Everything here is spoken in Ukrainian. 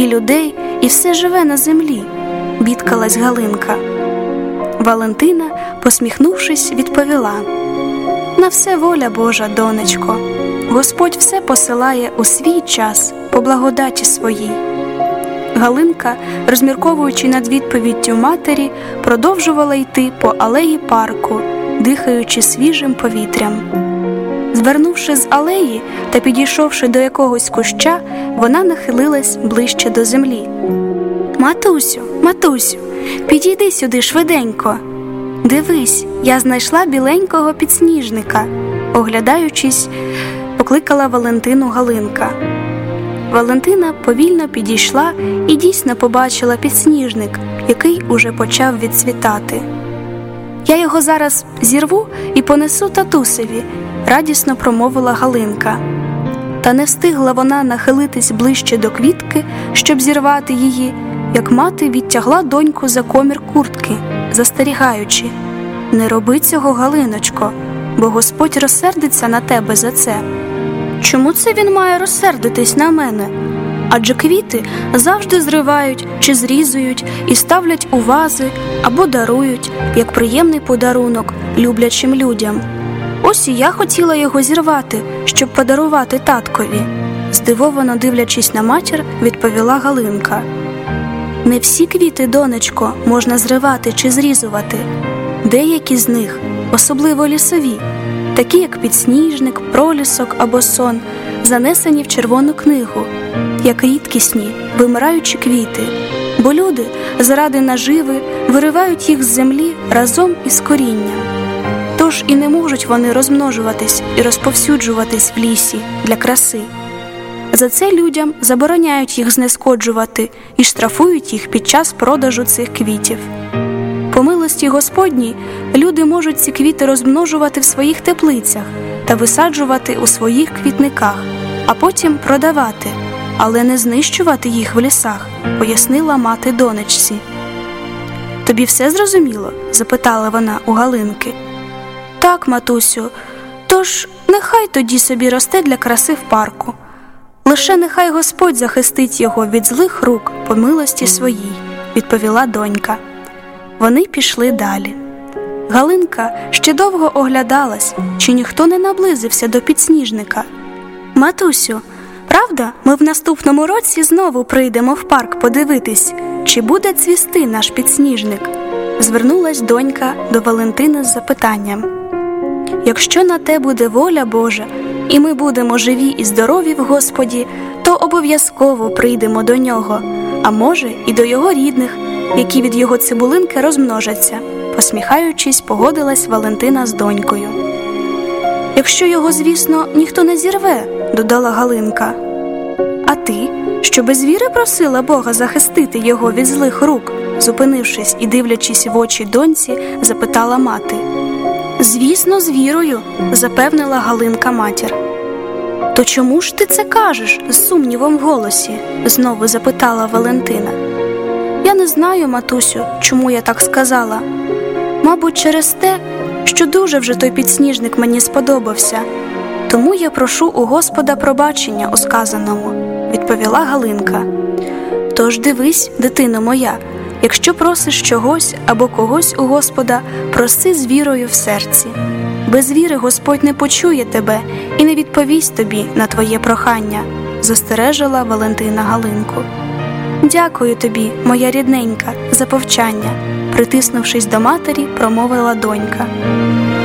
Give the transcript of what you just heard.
і людей, і все живе на землі», – бідкалась Галинка. Валентина, посміхнувшись, відповіла: «На все воля Божа, донечко. Господь все посилає у свій час по благодаті своїй». Галинка, розмірковуючи над відповіддю матері, продовжувала йти по алеї парку, дихаючи свіжим повітрям. Звернувши з алеї та підійшовши до якогось куща, вона нахилилась ближче до землі. «Матусю, матусю, підійди сюди швиденько. Дивись, я знайшла біленького підсніжника», – оглядаючись, покликала Валентину Галинка. Валентина повільно підійшла і дійсно побачила підсніжник, який уже почав відцвітати. «Я його зараз зірву і понесу татусеві», – радісно промовила Галинка. Та не встигла вона нахилитись ближче до квітки, щоб зірвати її, як мати відтягла доньку за комір куртки, застерігаючи: «Не роби цього, Галиночко, бо Господь розсердиться на тебе за це». «Чому це він має розсердитись на мене? Адже квіти завжди зривають чи зрізують і ставлять у вази або дарують, як приємний подарунок люблячим людям. Ось і я хотіла його зірвати, щоб подарувати таткові», – здивовано дивлячись на матір, відповіла Галинка. «Не всі квіти, донечко, можна зривати чи зрізувати. Деякі з них, особливо лісові, такі як підсніжник, пролісок або сон, занесені в Червону книгу, як рідкісні, вимираючі квіти, бо люди заради наживи виривають їх з землі разом із корінням. Тож і не можуть вони розмножуватись і розповсюджуватись в лісі для краси. За це людям забороняють їх знешкоджувати і штрафують їх під час продажу цих квітів. По милості Господній, люди можуть ці квіти розмножувати в своїх теплицях та висаджувати у своїх квітниках, а потім продавати, але не знищувати їх в лісах», – пояснила мати донечці. «Тобі все зрозуміло?» – запитала вона у Галинки. «Так, матусю, тож нехай тоді собі росте для краси в парку. Лише нехай Господь захистить його від злих рук по милості своїй», – відповіла донька. Вони пішли далі. Галинка ще довго оглядалась, чи ніхто не наблизився до підсніжника. «Матусю, правда, ми в наступному році знову прийдемо в парк подивитись, чи буде цвісти наш підсніжник?» – звернулась донька до Валентини з запитанням. «Якщо на те буде воля Божа, і ми будемо живі і здорові в Господі, то обов'язково прийдемо до нього, а може і до його рідних, які від його цибулинки розмножаться», – посміхаючись, погодилась Валентина з донькою. «Якщо його, звісно, ніхто не зірве», – додала Галинка. «А ти, що без віри просила Бога захистити його від злих рук?» – зупинившись і дивлячись в очі доньці, запитала мати. «Звісно, з вірою», – запевнила Галинка матір. «То чому ж ти це кажеш?» – з сумнівом в голосі, знову запитала Валентина. «Я не знаю, матусю, чому я так сказала. Мабуть, через те, що дуже вже той підсніжник мені сподобався. Тому я прошу у Господа пробачення у сказаному», – відповіла Галинка. «Тож дивись, дитино моя, якщо просиш чогось або когось у Господа, проси з вірою в серці. Без віри Господь не почує тебе і не відповість тобі на твоє прохання», – застережила Валентина Галинку. «Дякую тобі, моя рідненька, за повчання», – притиснувшись до матері, промовила донька.